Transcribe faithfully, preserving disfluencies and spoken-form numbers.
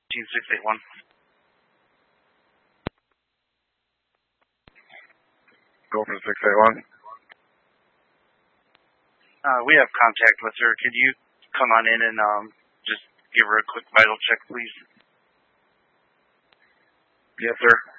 six eight one. Go for six eight one. Uh, we have contact with her. Could you come on in and um, just give her a quick vital check, please? Yes, sir.